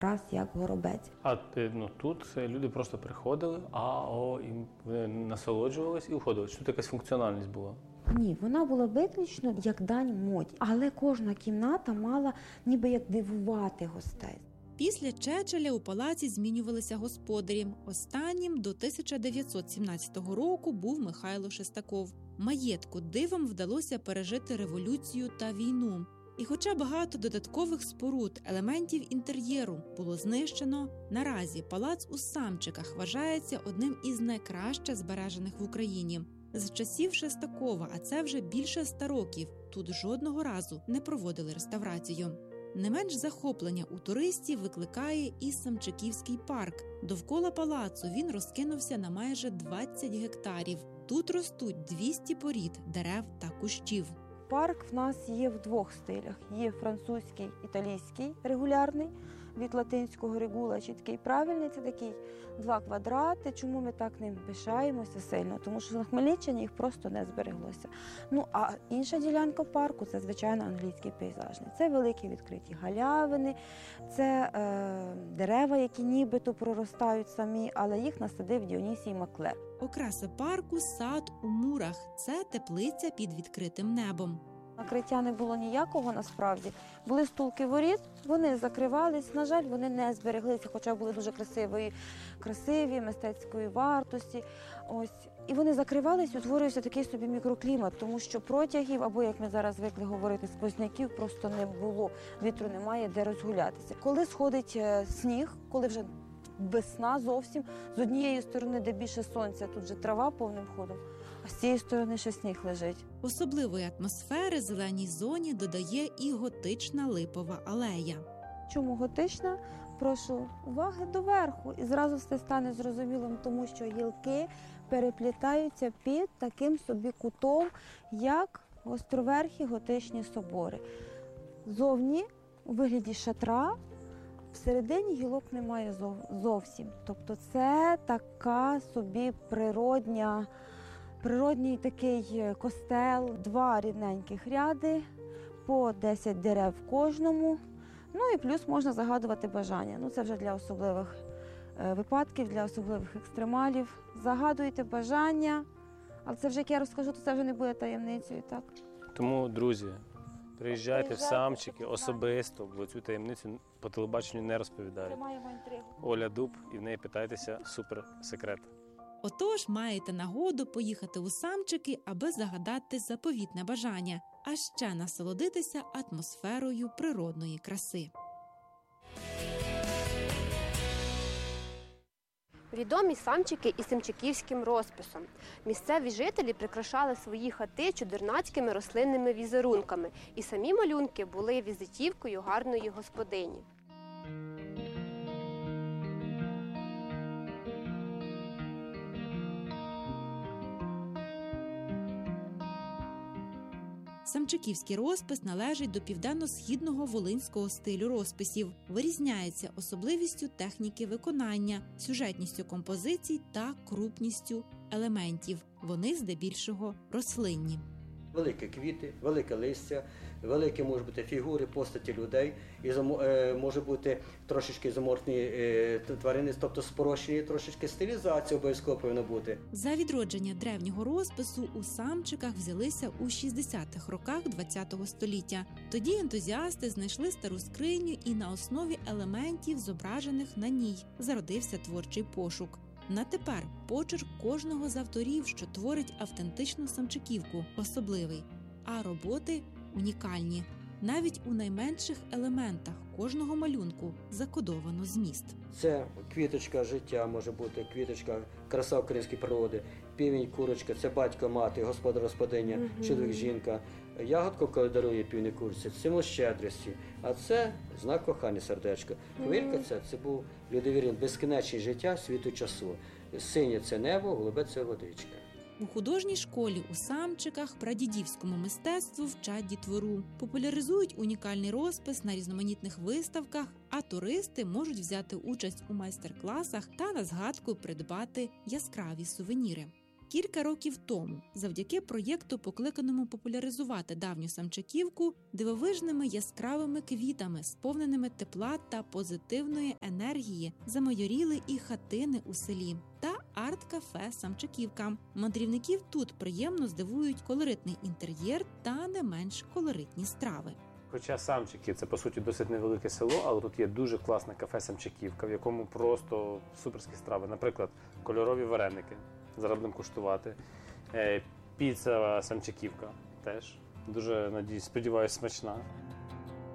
Раз як горобець. А тут люди просто приходили, і насолоджувались і уходили. Чи тут якась функціональність була? Ні, вона була виключно як дань моді. Але кожна кімната мала ніби як дивувати гостей. Після Чечеля у палаці змінювалися господарі. Останнім до 1917 року був Михайло Шестаков. Маєтку дивом вдалося пережити революцію та війну. І хоча багато додаткових споруд, елементів інтер'єру було знищено, наразі палац у Самчиках вважається одним із найкраще збережених в Україні. З часів Шестакова, а це вже більше 100 років, тут жодного разу не проводили реставрацію. Не менш захоплення у туристів викликає і Самчиківський парк. Довкола палацу він розкинувся на майже 20 гектарів. Тут ростуть 200 порід дерев та кущів. Парк в нас є в двох стилях. Є французький, італійський, регулярний, від латинського регула, чіткий правильний. Це такий 2 квадрати. Чому ми так ним пишаємося сильно? Тому що на Хмельниччині їх просто не збереглося. А інша ділянка парку – це, звичайно, англійський пейзажний. Це великі відкриті галявини, це дерева, які нібито проростають самі, але їх насадив Діонісій Маклер. Окраса парку – сад у мурах. Це теплиця під відкритим небом. Накриття не було ніякого насправді. Були стулки воріт, вони закривались. На жаль, вони не збереглися, хоча були дуже красиві, мистецької вартості. І вони закривались, утворювався такий собі мікроклімат, тому що протягів, або, як ми зараз звикли говорити, сквозняків просто не було. Вітру немає, де розгулятися. Коли сходить сніг, коли вже весна зовсім, з однієї сторони, де більше сонця, тут же трава повним ходом, а з цієї сторони ще сніг лежить. Особливої атмосфери зеленій зоні додає і готична липова алея. Чому готична? Прошу уваги доверху. І зразу все стане зрозумілим, тому що гілки переплітаються під таким собі кутом, як гостроверхі готичні собори. Зовні у вигляді шатра, всередині гілок немає зовсім. Тобто це така собі природній такий костел, 2 рівненьких ряди, по 10 дерев в кожному. І плюс можна загадувати бажання. Це вже для особливих випадків, для особливих екстремалів. Загадуйте бажання, але це вже, як я розкажу, то це вже не буде таємницею, так? Тому, друзі, приїжджайте в Самчики особисто, бо цю таємницю по телебаченню не розповідають. Тримаємо інтригу. Оля Дуб, і в неї питайтеся суперсекрет. Отож, маєте нагоду поїхати у Самчики, аби загадати заповітне бажання, а ще насолодитися атмосферою природної краси. Відомі Самчики із самчиківським розписом. Місцеві жителі прикрашали свої хати чудернацькими рослинними візерунками, і самі малюнки були візитівкою гарної господині. Самчиківський розпис належить до південно-східного волинського стилю розписів. Вирізняється особливістю техніки виконання, сюжетністю композицій та крупністю елементів. Вони здебільшого рослинні. Великі квіти, велике листя, великі можуть бути фігури, постаті людей, і може бути трошечки зоморфні тварини, тобто спрощені, трошечки стилізація обов'язково повинна бути. За відродження древнього розпису у Самчиках взялися у 60-х роках ХХ століття. Тоді ентузіасти знайшли стару скриню і на основі елементів, зображених на ній, зародився творчий пошук. На тепер почерк кожного з авторів, що творить автентичну самчиківку, особливий, а роботи унікальні. Навіть у найменших елементах кожного малюнку закодовано зміст. Це квіточка життя, може бути квіточка, краса української природи, півень, курочка, це батько, мати, господар, господиня, чоловік, жінка. Ягодку, коли дарує півні курці, символ щедрості, а це знак кохання, сердечко. Хвилька це був людовір'я, безкінечне життя світу часу. Синє – це небо, голубе – це водичка. У художній школі у Самчиках прадідівському мистецтву вчать дітвору. Популяризують унікальний розпис на різноманітних виставках, а туристи можуть взяти участь у майстер-класах та на згадку придбати яскраві сувеніри. Кілька років тому, завдяки проєкту, покликаному популяризувати давню Самчаківку, дивовижними яскравими квітами, сповненими тепла та позитивної енергії, замайоріли і хатини у селі та арт-кафе «Самчаківка». Мандрівників тут приємно здивують колоритний інтер'єр та не менш колоритні страви. Хоча Самчиків – це, по суті, досить невелике село, але тут є дуже класне кафе «Самчаківка», в якому просто суперські страви. Наприклад, кольорові вареники. Зараз будемо куштувати. Піца «Самчаківка» теж. Дуже, сподіваюся, смачна.